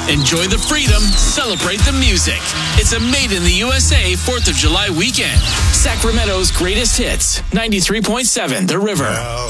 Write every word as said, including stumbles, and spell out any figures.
Enjoy the freedom, celebrate the music. It's a Made in the U S A fourth of July weekend. Sacramento's greatest hits, ninety-three point seven The River.